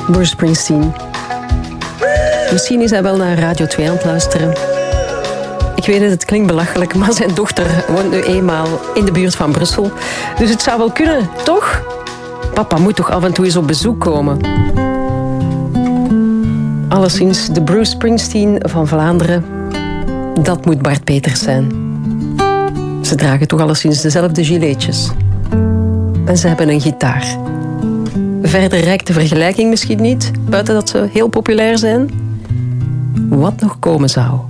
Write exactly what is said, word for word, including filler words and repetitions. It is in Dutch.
Bruce Springsteen. Misschien is hij wel naar Radio twee aan het luisteren. Ik weet het, het klinkt belachelijk, maar zijn dochter woont nu eenmaal in de buurt van Brussel. Dus het zou wel kunnen, toch? Papa moet toch af en toe eens op bezoek komen. Alleszins de Bruce Springsteen van Vlaanderen, dat moet Bart Peters zijn. Ze dragen toch alleszins dezelfde giletjes. En ze hebben een gitaar. Verder reikt de vergelijking misschien niet, buiten dat ze heel populair zijn. Wat nog komen zou.